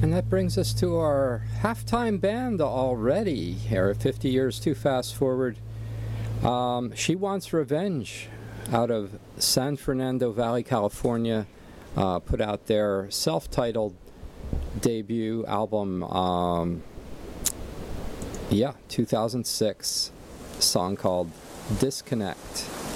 And that brings us to our halftime band already here at 50 Years Too Fast Forward. She Wants Revenge out of San Fernando Valley, California, put out their self-titled debut album, 2006, a song called Disconnect.